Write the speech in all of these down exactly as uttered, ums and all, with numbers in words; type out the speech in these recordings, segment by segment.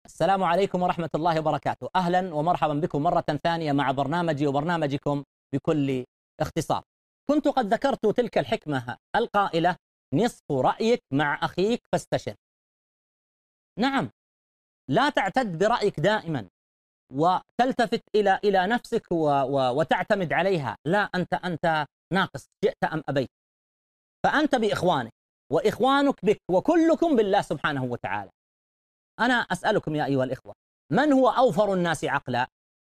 السلام عليكم ورحمة الله وبركاته. أهلا ومرحبا بكم مرة ثانية مع برنامجي وبرنامجكم بكل اختصار. كنت قد ذكرت تلك الحكمة القائلة: نصف رأيك مع أخيك فاستشر. نعم، لا تعتد برأيك دائما وتلتفت إلى إلى نفسك و و وتعتمد عليها. لا، أنت أنت ناقص، جئت أم أبيت. فأنت بإخوانك وإخوانك بك وكلكم بالله سبحانه وتعالى. أنا أسألكم يا أيها الإخوة، من هو أوفر الناس عقلا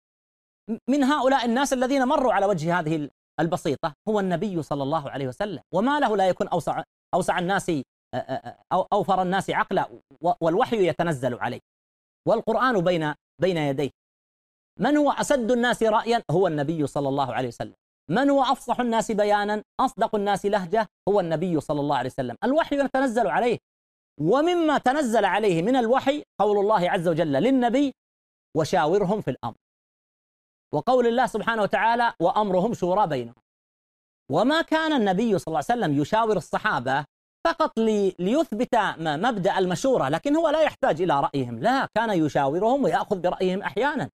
من هؤلاء الناس الذين مروا على وجه هذه البسيطة؟ هو النبي صلى الله عليه وسلم، وما له لا يكون أوسع أوسع الناس أو أوفر الناس عقلا، والوحي يتنزل عليه والقرآن بين بين يديه. من هو أسد الناس رأيا؟ هو النبي صلى الله عليه وسلم. من هو أفصح الناس بيانا، أصدق الناس لهجة؟ هو النبي صلى الله عليه وسلم. الوحي يتنزل عليه، ومما تنزل عليه من الوحي قول الله عز وجل للنبي: وشاورهم في الأمر، وقول الله سبحانه وتعالى: وأمرهم شورى بينهم. وما كان النبي صلى الله عليه وسلم يشاور الصحابة فقط لي ليثبت مبدأ المشورة، لكن هو لا يحتاج إلى رأيهم، لا، كان يشاورهم ويأخذ برأيهم أحيانا.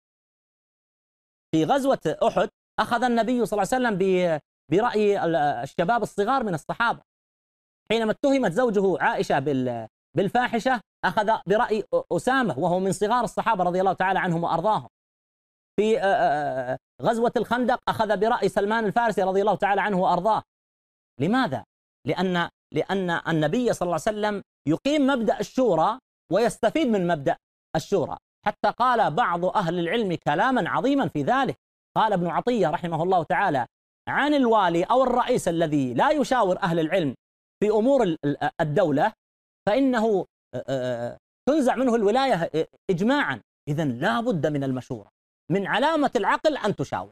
في غزوة أحد أخذ النبي صلى الله عليه وسلم برأي الشباب الصغار من الصحابة. حينما اتهمت زوجه عائشة بالفاحشة أخذ برأي أسامة وهو من صغار الصحابة رضي الله تعالى عنهم وأرضاهم. في غزوة الخندق أخذ برأي سلمان الفارسي رضي الله تعالى عنه وأرضاه. لماذا؟ لأن لأن النبي صلى الله عليه وسلم يقيم مبدأ الشورى ويستفيد من مبدأ الشورى، حتى قال بعض أهل العلم كلاما عظيما في ذلك. قال ابن عطية رحمه الله تعالى عن الوالي أو الرئيس الذي لا يشاور أهل العلم في أمور الدولة فإنه تنزع منه الولاية إجماعا. إذن لا بد من المشورة. من علامة العقل أن تشاور،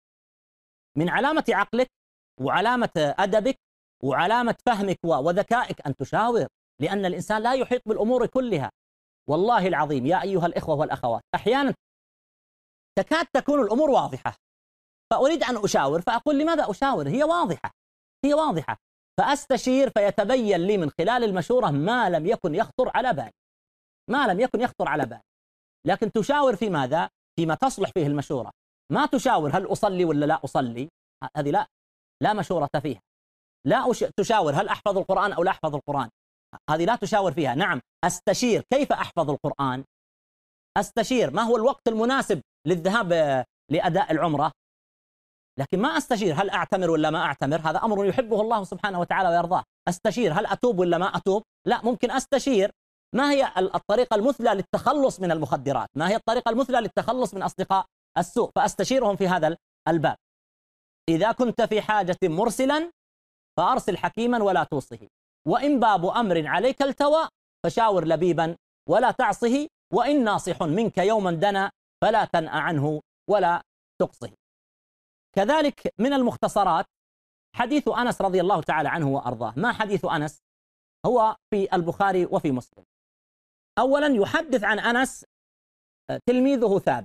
من علامة عقلك وعلامة أدبك وعلامة فهمك وذكائك أن تشاور، لأن الإنسان لا يحيط بالأمور كلها. والله العظيم يا أيها الإخوة والأخوات، أحيانا تكاد تكون الأمور واضحة فأريد أن أشاور، فأقول لماذا أشاور؟ هي واضحة، هي واضحة، فأستشير فيتبين لي من خلال المشورة ما لم يكن يخطر على بالي، ما لم يكن يخطر على بالي. لكن تشاور في ماذا؟ فيما تصلح فيه المشورة. ما تشاور هل أصلي ولا لا أصلي، هذه لا لا مشورة فيها. لا أش... تشاور هل أحفظ القرآن أو لا أحفظ القرآن، هذه لا تشاور فيها. نعم، أستشير كيف أحفظ القرآن، أستشير ما هو الوقت المناسب للذهاب لأداء العمرة، لكن ما أستشير هل أعتمر ولا ما أعتمر، هذا أمر يحبه الله سبحانه وتعالى ويرضاه. أستشير هل أتوب ولا ما أتوب، لا، ممكن أستشير ما هي الطريقة المثلى للتخلص من المخدرات، ما هي الطريقة المثلى للتخلص من أصدقاء السوء، فأستشيرهم في هذا الباب. إذا كنت في حاجة مرسلا فأرسل حكيما ولا توصه، وإن باب أمر عليك التوى فشاور لبيبا ولا تعصه، وإن ناصح منك يوما دنا فلا تنأ عنه ولا تقصه. كذلك من المختصرات حديث أنس رضي الله تعالى عنه وأرضاه. ما حديث أنس؟ هو في البخاري وفي مسلم. أولا يحدث عن أنس تلميذه ثابت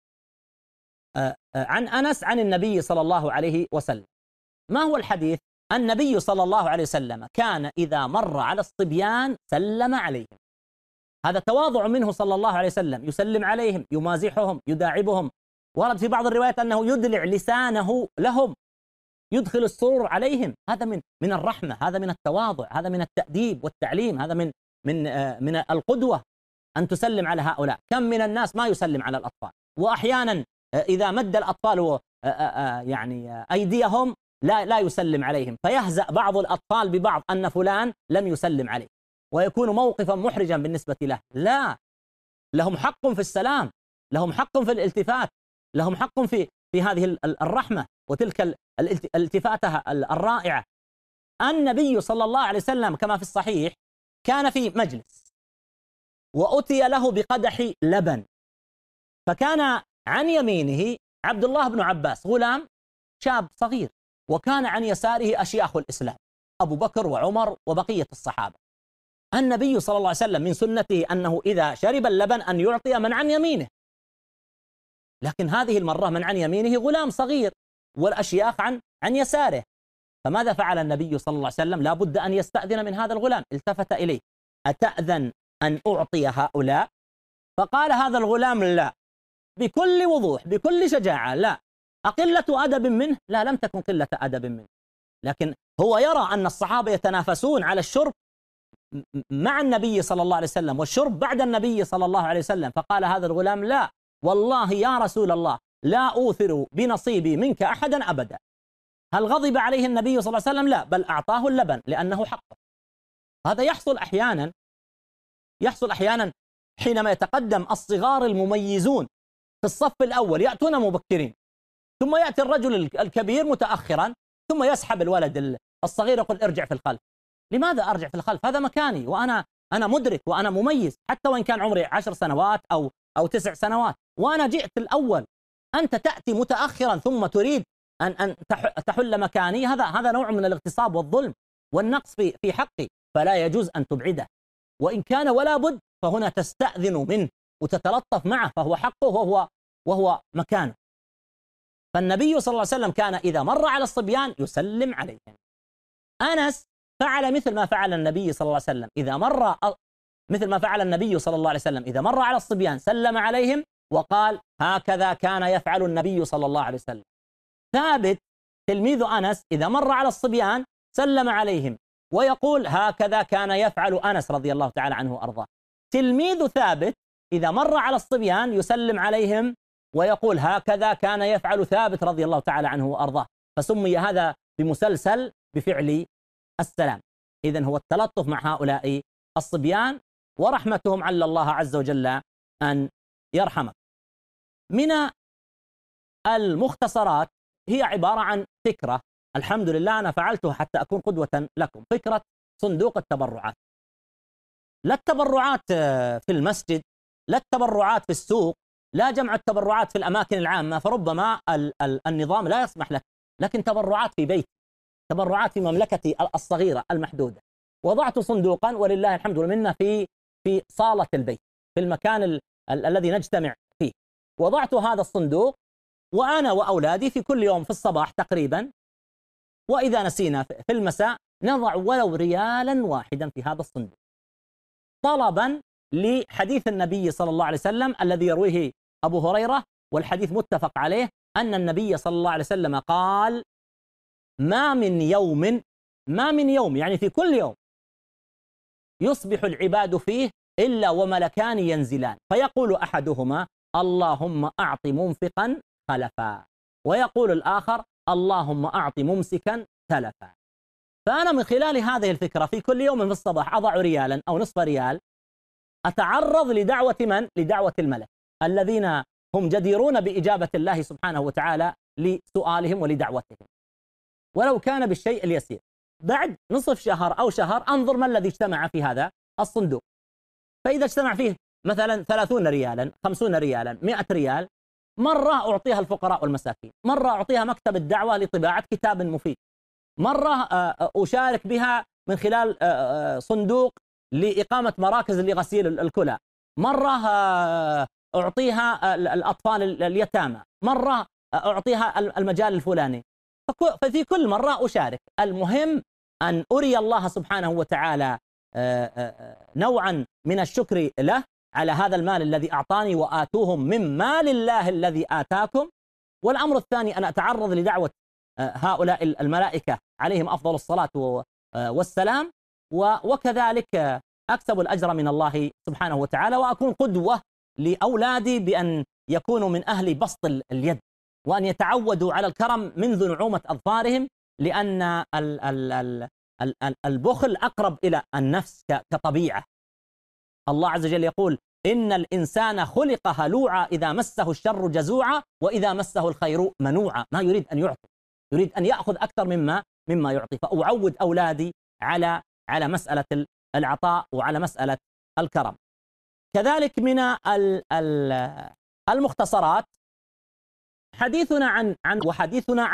عن أنس عن النبي صلى الله عليه وسلم. ما هو الحديث؟ النبي صلى الله عليه وسلم كان إذا مر على الصبيان سلم عليهم. هذا تواضع منه صلى الله عليه وسلم، يسلم عليهم، يمازحهم، يداعبهم. ورد في بعض الروايات أنه يدلع لسانه لهم، يدخل السرور عليهم. هذا من من الرحمة، هذا من التواضع، هذا من التأديب والتعليم، هذا من من من القدوة أن تسلم على هؤلاء. كم من الناس ما يسلم على الأطفال، وأحيانا إذا مد الأطفال يعني أيديهم لا لا يسلم عليهم، فيهزأ بعض الأطفال ببعض أن فلان لم يسلم عليه، ويكون موقفا محرجا بالنسبة له. لا، لهم حق في السلام، لهم حق في الالتفات، لهم حق في في هذه الرحمة وتلك الالتفاتة الرائعة. النبي صلى الله عليه وسلم كما في الصحيح كان في مجلس وأتي له بقدح لبن، فكان عن يمينه عبد الله بن عباس غلام شاب صغير، وكان عن يساره أشياخ الإسلام أبو بكر وعمر وبقية الصحابة. النبي صلى الله عليه وسلم من سنته أنه إذا شرب اللبن أن يعطي من عن يمينه، لكن هذه المرة من عن يمينه غلام صغير والأشياخ عن عن يساره. فماذا فعل النبي صلى الله عليه وسلم؟ لا بد أن يستأذن من هذا الغلام. التفت إليه: أتأذن أن أعطي هؤلاء؟ فقال هذا الغلام لا، بكل وضوح بكل شجاعة: لا. أقلة أدب منه؟ لا، لم تكن قلة أدب منه، لكن هو يرى أن الصحابة يتنافسون على الشرب مع النبي صلى الله عليه وسلم والشرب بعد النبي صلى الله عليه وسلم، فقال هذا الغلام: لا والله يا رسول الله لا أوثر بنصيبي منك أحدا أبدا. هل غضب عليه النبي صلى الله عليه وسلم؟ لا، بل أعطاه اللبن لأنه حقه. هذا يحصل أحيانا يحصل أحيانا حينما يتقدم الصغار المميزون في الصف الأول يأتون مبكرين، ثم يأتي الرجل الكبير متأخرا، ثم يسحب الولد الصغير يقول: ارجع في الخلف. لماذا أرجع في الخلف؟ هذا مكاني، وأنا أنا مدرك وأنا مميز، حتى وإن كان عمري عشر سنوات أو أو تسع سنوات وأنا جئت الأول. أنت تأتي متأخرا ثم تريد أن أن تحل مكاني. هذا هذا نوع من الاغتصاب والظلم والنقص في في حقي، فلا يجوز أن تبعده، وإن كان ولا بد فهنا تستأذن منه وتتلطف معه، فهو حقه وهو وهو مكانه. فالنبي صلى الله عليه وسلم كان إذا مر على الصبيان يسلم عليهم. أنس فعل مثل ما فعل النبي صلى الله عليه وسلم، إذا مر مثل ما فعل النبي صلى الله عليه وسلم إذا مر على الصبيان سلم عليهم وقال: هكذا كان يفعل النبي صلى الله عليه وسلم. ثابت تلميذ أنس إذا مر على الصبيان سلم عليهم ويقول: هكذا كان يفعل أنس رضي الله تعالى عنه وأرضاه. تلميذ ثابت إذا مر على الصبيان يسلم عليهم ويقول: هكذا كان يفعل ثابت رضي الله تعالى عنه وأرضاه. فسمي هذا بمسلسل بفعل السلام. إذن هو التلطف مع هؤلاء الصبيان ورحمتهم عل الله عز وجل أن يرحمك. من المختصرات هي عبارة عن فكرة، الحمد لله أنا فعلتها حتى أكون قدوة لكم، فكرة صندوق التبرعات. لا التبرعات في المسجد، لا التبرعات في السوق، لا جمع التبرعات في الأماكن العامة، فربما ال ال النظام لا يسمح لك، لكن تبرعات في بيتي، تبرعات في مملكتي الصغيرة المحدودة. وضعت صندوقا ولله الحمد والمنة في في صالة البيت، في المكان ال ال الذي نجتمع فيه. وضعت هذا الصندوق وأنا وأولادي في كل يوم في الصباح تقريبا، وإذا نسينا في المساء نضع ولو ريالا واحدا في هذا الصندوق، طلبا لحديث النبي صلى الله عليه وسلم الذي يرويه أبو هريرة، والحديث متفق عليه، أن النبي صلى الله عليه وسلم قال: ما من يوم ما من يوم يعني في كل يوم يصبح العباد فيه إلا وملكان ينزلان، فيقول أحدهما: اللهم أعط منفقا خلفا، ويقول الآخر: اللهم أعط ممسكا تلفا. فأنا من خلال هذه الفكرة في كل يوم في الصباح أضع ريالا أو نصف ريال، أتعرض لدعوة من؟ لدعوة الملك الذين هم جديرون بإجابة الله سبحانه وتعالى لسؤالهم ولدعوتهم، ولو كان بالشيء اليسير. بعد نصف شهر أو شهر أنظر ما الذي اجتمع في هذا الصندوق، فإذا اجتمع فيه مثلا ثلاثون ريالا، خمسون ريالا، مئة ريال، مرة أعطيها الفقراء والمساكين، مرة أعطيها مكتب الدعوة لطباعة كتاب مفيد، مرة أشارك بها من خلال صندوق لإقامة مراكز لغسيل الكلى، مرة أعطيها الأطفال اليتامى، مرة أعطيها المجال الفلاني. ففي كل مرة أشارك. المهم أن أري الله سبحانه وتعالى نوعا من الشكر له على هذا المال الذي أعطاني، وآتوهم من مال الله الذي آتاكم. والأمر الثاني أن أتعرض لدعوة هؤلاء الملائكة عليهم أفضل الصلاة والسلام، وكذلك أكسب الأجر من الله سبحانه وتعالى، وأكون قدوة لأولادي بأن يكونوا من أهل بسط اليد، وأن يتعودوا على الكرم منذ نعومة أظفارهم، لأن البخل أقرب إلى النفس كطبيعة. الله عز وجل يقول: إن الإنسان خلق هلوعا إذا مسه الشر جزوعا وإذا مسه الخير منوعا. ما يريد أن يعطي، يريد أن يأخذ أكثر مما مما يعطي. فأعود أولادي على على مسألة العطاء وعلى مسألة الكرم. كذلك من المختصرات حديثنا عن عن وحديثنا